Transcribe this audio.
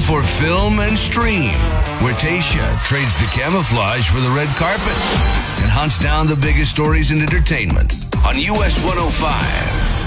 for Film and Stream, where Tayshia trades the camouflage for the red carpet and hunts down the biggest stories in entertainment on US 105.